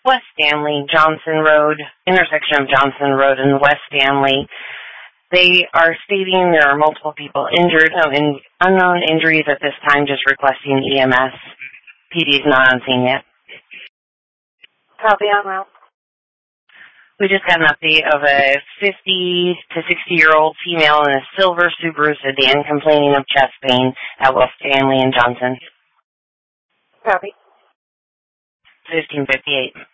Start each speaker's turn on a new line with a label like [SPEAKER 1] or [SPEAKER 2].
[SPEAKER 1] West Stanley, Johnson Road, intersection of Johnson Road and West Stanley. They are stating there are multiple people injured, unknown injuries at this time, just requesting EMS. PD is not on scene yet.
[SPEAKER 2] Copy on route.
[SPEAKER 1] We just got an update of a 50 to 60-year-old female in a silver Subaru sedan complaining of chest pain at West Stanley and Johnson.
[SPEAKER 2] Copy.
[SPEAKER 1] 1558.